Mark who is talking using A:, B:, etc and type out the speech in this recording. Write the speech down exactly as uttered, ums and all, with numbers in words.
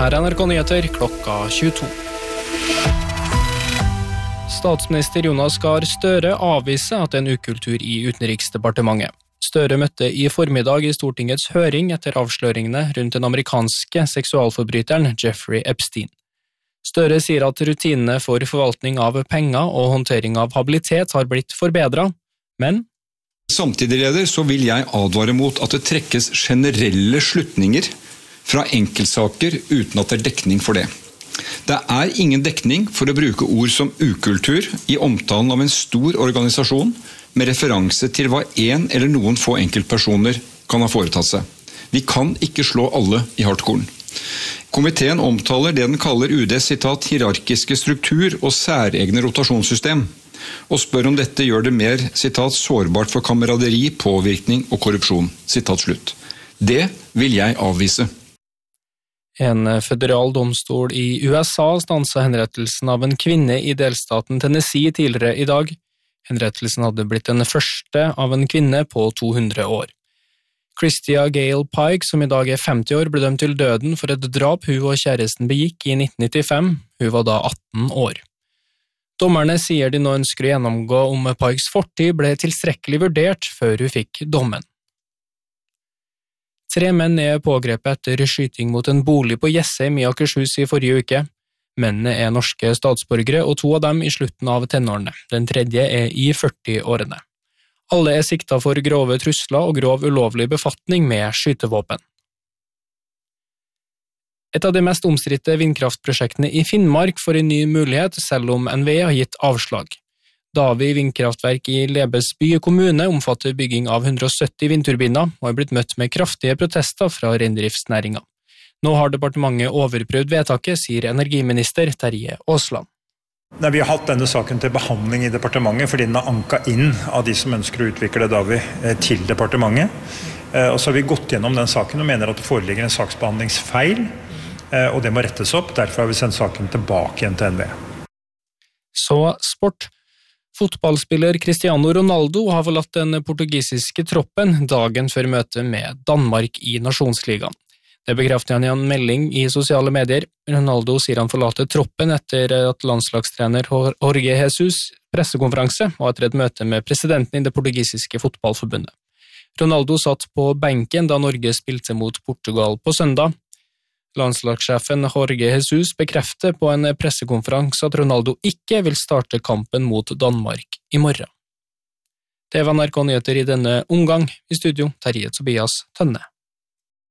A: Her er N R K Nyheter klokka tjueto. Statsminister Jonas Gahr Støre avviser at det er en ukultur i Utenriksdepartementet. Støre møtte i formiddag i Stortingets høring etter avsløringene rundt den amerikanske seksualforbryteren Jeffrey Epstein. Støre sier at rutinene for forvaltning av penger og håndtering av habilitet har blitt forbedret, men
B: samtidig, leder, så vil jeg advare mot at det trekkes generelle slutninger fra enkeltsaker uten at det er dekning for det. Det er ingen dekning for å bruke ord som ukultur i omtalen av en stor organisasjon med referanse til hva en eller noen få enkeltpersoner kan ha foretatt seg. Vi kan ikke slå alle i hardkorn. Komiteen omtaler det den kaller U D's sitat, hierarkiske struktur og særegne rotasjonssystem, og spør om dette gjør det mer sitat, sårbart for kameraderi, påvirkning og korrupsjon. Sitat slutt. Det vil jeg avvise.
A: En føderal domstol i U S A stanset henrettelsen av en kvinne i delstaten Tennessee tidligere i dag. Henrettelsen hadde blitt den første av en kvinne på to hundre år. Christia Gale Pike, som i dag er femti år, ble dømt til døden for et drap hun og kjæresten begikk i nitten nittifem. Hun var da atten år. Dommerne sier de nå ønsker å gjennomgå om Pikes fortid ble tilstrekkelig vurdert før hun fikk dommen. Tre menn er pågrepet etter skyting mot en bolig på Jessheim i Akershus i forrige uke. Mennene er norske statsborgere, og to av dem i slutten av tenårene. Den tredje er i førti-årene. Alle er siktet for grove trusler og grov ulovlig befatning med skytevåpen. Et av de mest omstridte vindkraftprosjektene i Finnmark får en ny mulighet, selv om N V E har gitt avslag. Davi vindkraftverk i Lebesby kommune omfatter bygging av hundre og sytti vindturbiner og er blitt møtt med kraftige protester fra reindriftsnæringen. Nå har departementet overprøvd vedtaket, sier energiminister Terje Aasland.
C: Nei, vi har hatt denne saken til behandling i departementet fordi den er anket inn av de som ønsker å utvikle Davi til departementet. Og så har vi gått gjennom den saken og mener at det foreligger en saksbehandlingsfeil, og det må rettes opp. Derfor har vi sendt saken tilbake igjen til N V E.
A: Så sport. Fotballspiller Cristiano Ronaldo har forlatt den portugisiske troppen dagen før møtet med Danmark i Nasjonsligaen. Det bekrefter han i en melding i sosiale medier. Ronaldo sier han forlater troppen etter at landslagstrener Jorge Jesus pressekonferanse og etter et møte med presidenten i det portugisiske fotballforbundet. Ronaldo satt på benken da Norge spilte mot Portugal på søndag. Landslagssjefen Jorge Jesus bekrefter på en pressekonferanse at Ronaldo ikke vil starte kampen mot Danmark i morgen. Det var N R K Nyheter i denne omgang. I studio, Terje Tobias Tønne.